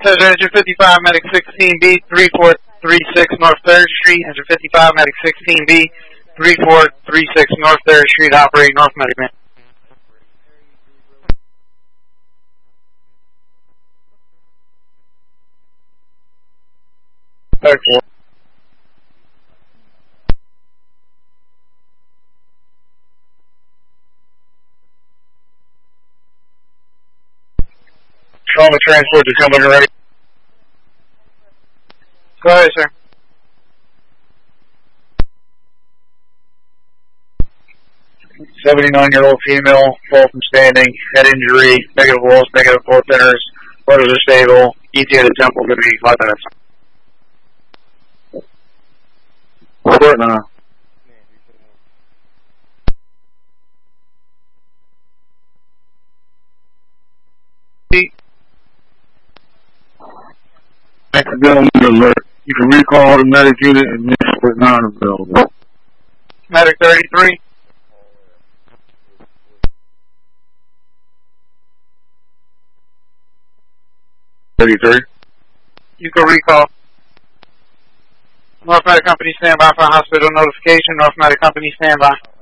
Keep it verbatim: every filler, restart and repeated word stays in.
Pleasure, Engine fifty-five, Medic sixteen B, three four three six North third Street. Engine fifty-five, Medic sixteen B, three four three six North third Street, operating North Medic Man. Excellent. Trauma transport to come in ready. Go ahead, sir. seventy-nine-year-old female, fall from standing, head injury, negative walls, negative floor thinners, vitals are stable, E T A to temple, going to be five minutes. Report now. Accidental alert. You can recall the medic unit and this was not available. Medic thirty-three. thirty-three. You can recall. North Medic Company standby for hospital notification. North Medic Company standby.